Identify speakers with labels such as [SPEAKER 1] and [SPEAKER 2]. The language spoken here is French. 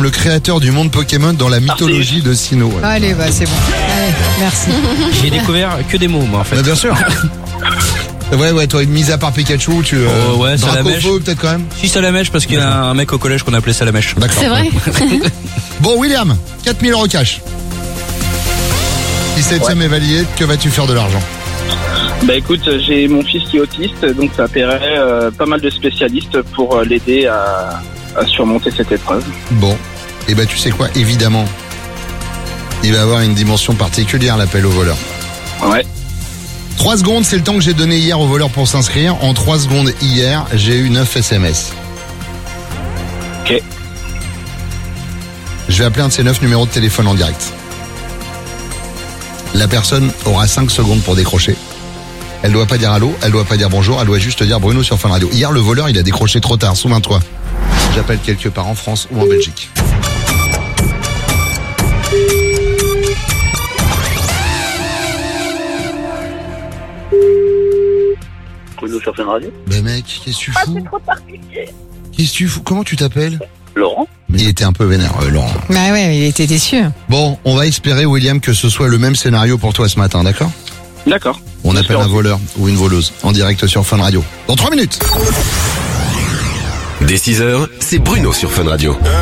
[SPEAKER 1] le créateur du monde Pokémon dans la mythologie de Sinnoh. Ouais.
[SPEAKER 2] Allez, bah c'est bon. Allez, merci.
[SPEAKER 3] J'ai découvert que des mots, moi, en fait.
[SPEAKER 1] Bah, bien sûr. Ouais, toi, mis à part Pikachu, tu...
[SPEAKER 3] ouais, Salamèche.
[SPEAKER 1] Dracofeu, peut-être quand même.
[SPEAKER 3] Si, Salamèche, parce qu'il y a un mec au collège qu'on appelait Salamèche.
[SPEAKER 1] D'accord.
[SPEAKER 4] C'est vrai.
[SPEAKER 1] Bon, William, 4000 € cash. 17ème est validé, que vas-tu faire de l'argent?
[SPEAKER 5] Bah écoute, j'ai mon fils qui est autiste, donc ça paierait pas mal de spécialistes pour l'aider à surmonter cette épreuve.
[SPEAKER 1] Bon, et bah tu sais quoi, évidemment, il va avoir une dimension particulière l'appel au voleur.
[SPEAKER 5] Ouais.
[SPEAKER 1] 3 secondes, c'est le temps que j'ai donné hier au voleur pour s'inscrire. En 3 secondes hier, j'ai eu 9 SMS.
[SPEAKER 5] Ok.
[SPEAKER 1] Je vais appeler un de ces 9 numéros de téléphone en direct. La personne aura 5 secondes pour décrocher. Elle doit pas dire allô, elle doit pas dire bonjour, elle doit juste dire Bruno sur Fun Radio. Hier, le voleur, il a décroché trop tard, souviens-toi. J'appelle quelque part en France ou en Belgique.
[SPEAKER 5] Bruno sur Fun Radio.
[SPEAKER 1] Ben mec, qu'est-ce que tu fous?
[SPEAKER 5] C'est trop particulier.
[SPEAKER 1] Qu'est-ce que tu fous? Comment tu t'appelles?
[SPEAKER 5] Laurent.
[SPEAKER 1] Mais il était un peu vénère, Laurent.
[SPEAKER 2] Bah ouais, il était déçu.
[SPEAKER 1] Bon, on va espérer, William, que ce soit le même scénario pour toi ce matin, d'accord?
[SPEAKER 5] D'accord.
[SPEAKER 1] On appelle un voleur ou une voleuse en direct sur Fun Radio. Dans 3 minutes.
[SPEAKER 6] Dès 6h, c'est Bruno sur Fun Radio.